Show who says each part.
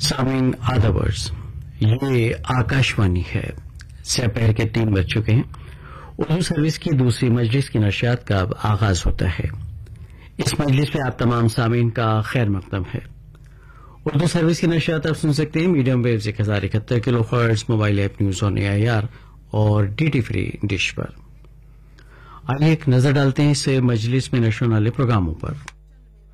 Speaker 1: सामीन आदावर्स, ये आकाशवाणी है। दोपहर के 3 बज चुके हैं। उर्दू सर्विस की दूसरी मजलिस की नशियात का अब आगाज होता है। इस मजलिस में आप तमाम सामीन का खैर मकदम है। उर्दू सर्विस की नशियात आप सुन सकते हैं medium wave 1071 kilo hertz, mobile app news on AIR और DT फ्री डिश पर। आइए एक नजर डालते हैं इस मजलिस में नशर होने वाले प्रोग्रामों पर।